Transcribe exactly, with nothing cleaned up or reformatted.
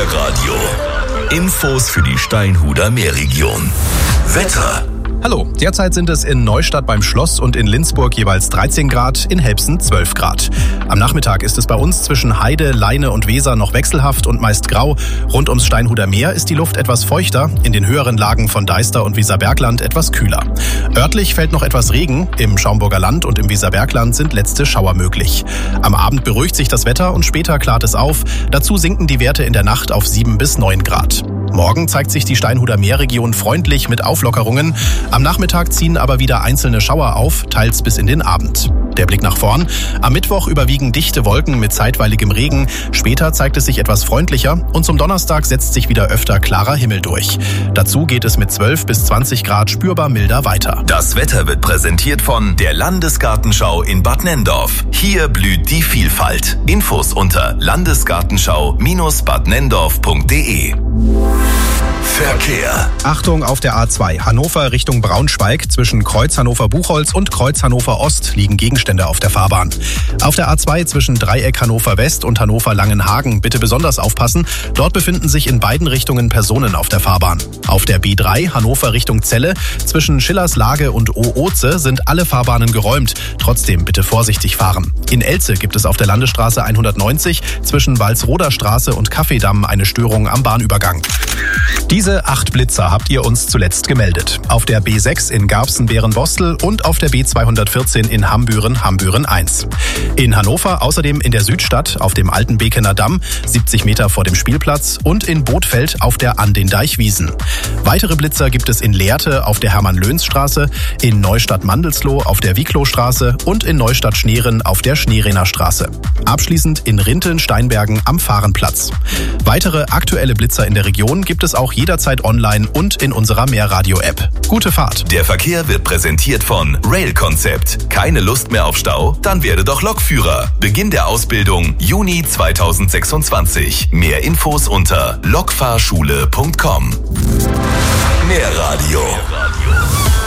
Meerradio. Infos für die Steinhuder Meerregion. Wetter. Hallo, derzeit sind es in Neustadt beim Schloss und in Lindsburg jeweils dreizehn Grad, in Helbsen zwölf Grad. Am Nachmittag ist es bei uns zwischen Heide, Leine und Weser noch wechselhaft und meist grau. Rund ums Steinhuder Meer ist die Luft etwas feuchter, in den höheren Lagen von Deister und Weserbergland etwas kühler. Örtlich fällt noch etwas Regen, im Schaumburger Land und im Weserbergland sind letzte Schauer möglich. Am Abend beruhigt sich das Wetter und später klart es auf. Dazu sinken die Werte in der Nacht auf sieben bis neun Grad. Morgen zeigt sich die Steinhuder Meerregion freundlich mit Auflockerungen. Am Nachmittag ziehen aber wieder einzelne Schauer auf, teils bis in den Abend. Der Blick nach vorn. Am Mittwoch überwiegen dichte Wolken mit zeitweiligem Regen. Später zeigt es sich etwas freundlicher und zum Donnerstag setzt sich wieder öfter klarer Himmel durch. Dazu geht es mit zwölf bis zwanzig Grad spürbar milder weiter. Das Wetter wird präsentiert von der Landesgartenschau in Bad Nenndorf. Hier blüht die Vielfalt. Infos unter landesgartenschau Bindestrich bad nenndorf punkt de. Verkehr. Achtung auf der A zwei. Hannover Richtung Braunschweig. Zwischen Kreuz Hannover-Buchholz und Kreuz Hannover-Ost liegen Gegenstände auf der Fahrbahn. Auf der A zwei zwischen Dreieck Hannover-West und Hannover-Langenhagen bitte besonders aufpassen. Dort befinden sich in beiden Richtungen Personen auf der Fahrbahn. Auf der B drei Hannover Richtung Celle zwischen Schillerslage und Ooze sind alle Fahrbahnen geräumt. Trotzdem bitte vorsichtig fahren. In Elze gibt es auf der Landesstraße hundertneunzig zwischen Walsroder Straße und Kaffeedamm eine Störung am Bahnübergang. Diese acht Blitzer habt ihr uns zuletzt gemeldet. Auf der B sechs in Garbsen-Berenbostel und auf der B zweihundertvierzehn in Hambüren-Hambüren eins. In Hannover außerdem in der Südstadt auf dem alten Bekener Damm, siebzig Meter vor dem Spielplatz und in Bothfeld auf der An den Deichwiesen. Weitere Blitzer gibt es in Lehrte auf der Hermann-Löns-Straße, in Neustadt-Mandelsloh auf der Wicklow-Straße und in Neustadt-Schneeren auf der Schneerener Straße. Abschließend in Rinteln-Steinbergen am Fahrenplatz. Weitere aktuelle Blitzer in der Region gibt es auch jederzeit online und in unserer Meerradio-App. Gute Fahrt. Der Verkehr wird präsentiert von Rail-Konzept. Keine Lust mehr auf Stau? Dann werde doch Lokführer. Beginn der Ausbildung Juni zweitausendsechsundzwanzig. Mehr Infos unter lokfahrschule punkt com. Meerradio.